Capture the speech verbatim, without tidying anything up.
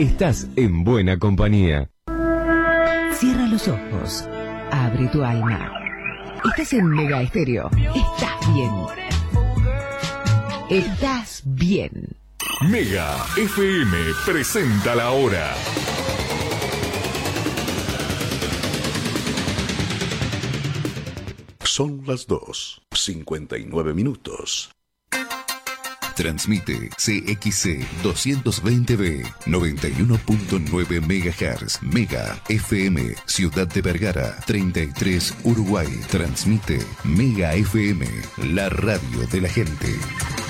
estás en buena compañía. Cierra los ojos, abre tu alma. Estás en Mega Estéreo. Estás bien. Estás bien. Mega F M presenta la hora. Son las dos, cincuenta y nueve minutos. Transmite C X C doscientos veinte B, noventa y uno punto nueve megahertz. Mega F M, Ciudad de Vergara, treinta y tres, Uruguay. Transmite Mega F M, la radio de la gente.